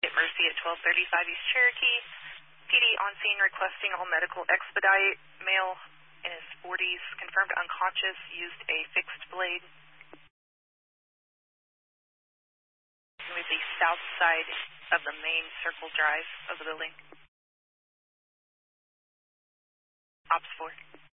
Mercy at 1235 East Cherokee. PD on scene requesting all medical expedite. Male in his 40s, confirmed unconscious, used a fixed blade. With the south side of the main circle drive of the building. Ops 4.